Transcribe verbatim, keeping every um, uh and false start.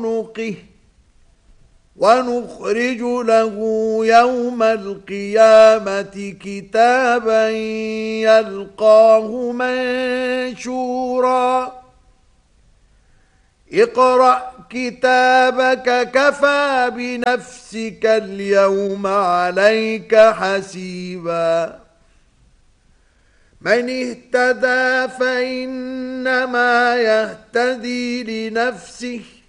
عنقه ونخرج له يوم القيامة كتابا يلقاه منشورا اقرأ كتابك كفى بنفسك اليوم عليك حسيبا من اهتدى فإنما يهتدي لنفسه